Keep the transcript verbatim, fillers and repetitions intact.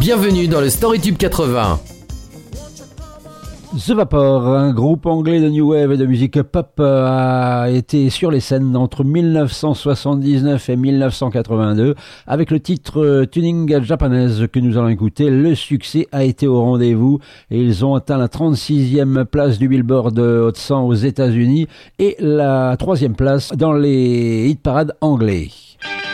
Bienvenue dans le StoryTube quatre-vingts. The Vapor, un groupe anglais de new wave et de musique pop, a été sur les scènes entre dix-neuf cent soixante-dix-neuf et dix-neuf cent quatre-vingt-deux avec le titre Tuning Japanese que nous allons écouter. Le succès a été au rendez-vous et ils ont atteint la trente-sixième place du Billboard Hot cent aux États-Unis et la troisième place dans les hit parades anglais.